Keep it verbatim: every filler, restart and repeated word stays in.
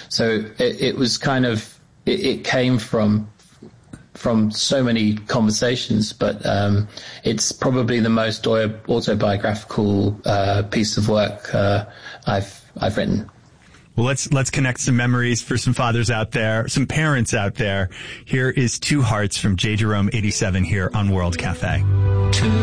So it, it was kind of, it, it came from from so many conversations, but um, it's probably the most autobiographical uh, piece of work uh, I've I've written. Well, let's let's connect some memories for some fathers out there, some parents out there. Here is Two Hearts from J. Jerome eighty-seven here on World Cafe. Two